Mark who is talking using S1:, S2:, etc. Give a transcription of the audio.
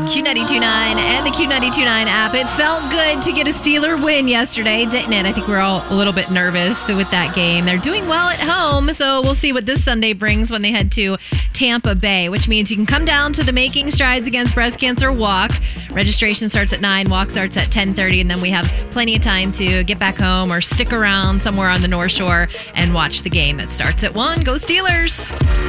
S1: Q92.9 and the Q92.9 app. It felt good to get a Steeler win yesterday, didn't it? I think we're all a little bit nervous with that game. They're doing well at home, so we'll see what this Sunday brings when they head to Tampa Bay, which means you can come down to the Making Strides Against Breast Cancer walk. Registration starts at 9, walk starts at 10:30, and then we have plenty of time to get back home or stick around somewhere on the North Shore and watch the game that starts at 1. Go Steelers!